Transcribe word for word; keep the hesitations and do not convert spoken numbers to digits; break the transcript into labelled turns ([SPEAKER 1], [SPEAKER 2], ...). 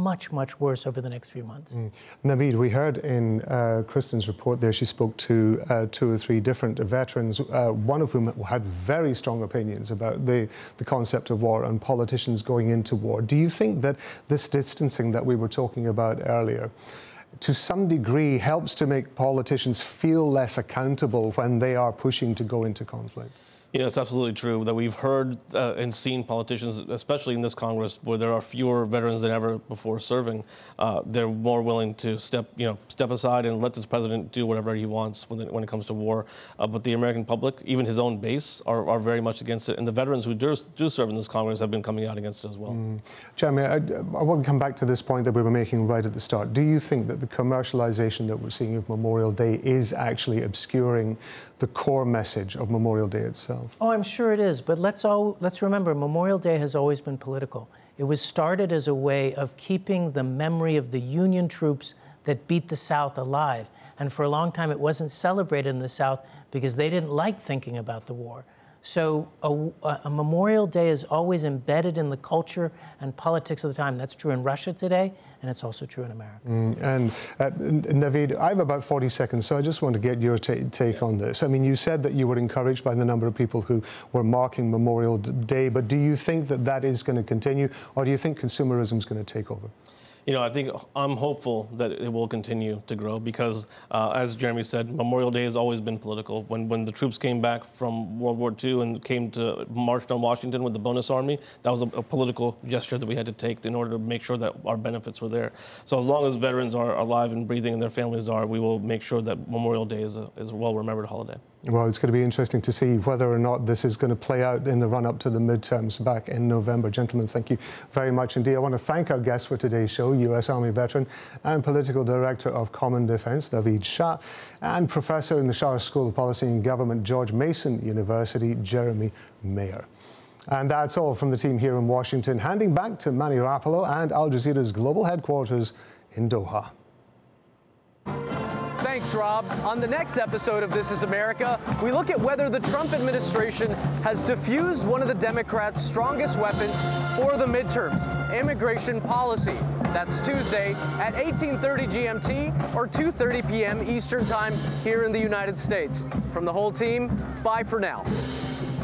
[SPEAKER 1] much, much worse over the next few months.
[SPEAKER 2] Mm. Naveed, we heard in uh, Kristen's report there, she spoke to uh, two or three different veterans, uh, one of whom had very strong opinions about the, the concept of war and politicians going into war. Do you think that this distancing that we were talking about earlier, to some degree, helps to make politicians feel less accountable when they are pushing to go into conflict?
[SPEAKER 3] You know, it's absolutely true that we've heard uh, and seen politicians, especially in this Congress, where there are fewer veterans than ever before serving. Uh, they're more willing to step, you know, step aside and let this president do whatever he wants when it, when it comes to war. Uh, but the American public, even his own base, are, are very much against it. And the veterans who do, do serve in this Congress have been coming out against it as well. Mm.
[SPEAKER 2] Jeremy, I, I want to come back to this point that we were making right at the start. Do you think that the commercialization that we're seeing of Memorial Day is actually obscuring the core message of Memorial Day itself?
[SPEAKER 1] Oh, I'm sure it is. But let's all let's remember, Memorial Day has always been political. It was started as a way of keeping the memory of the Union troops that beat the South alive. And for a long time, it wasn't celebrated in the South because they didn't like thinking about the war. So a, a Memorial Day is always embedded in the culture and politics of the time. That's true in Russia today, and it's also true in America.
[SPEAKER 2] Mm, and uh, Naveed, I have about forty seconds, so I just want to get your take on this. I mean, you said that you were encouraged by the number of people who were marking Memorial Day, but do you think that that is going to continue, or do you think consumerism is going to take over?
[SPEAKER 3] You know, I think I'm hopeful that it will continue to grow because, uh, as Jeremy said, Memorial Day has always been political. When when the troops came back from World War Two and came to march on Washington with the bonus army, that was a, a political gesture that we had to take in order to make sure that our benefits were there. So as long as veterans are alive and breathing and their families are, we will make sure that Memorial Day is a, is a well-remembered holiday.
[SPEAKER 2] Well, it's going to be interesting to see whether or not this is going to play out in the run-up to the midterms back in November. Gentlemen, thank you very much indeed. I want to thank our guest for today's show, U S Army veteran and Political Director of Common Defense, Naveed Shah, and Professor in the Schar School of Policy and Government, George Mason University, Jeremy Mayer. And that's all from the team here in Washington. Handing back to Manny Rapolo and Al Jazeera's global headquarters in Doha.
[SPEAKER 4] Thanks, Rob. On the next episode of This Is America, we look at whether the Trump administration has diffused one of the Democrats' strongest weapons for the midterms, immigration policy. That's Tuesday at eighteen thirty G M T or two thirty p m Eastern Time here in the United States. From the whole team, bye for now.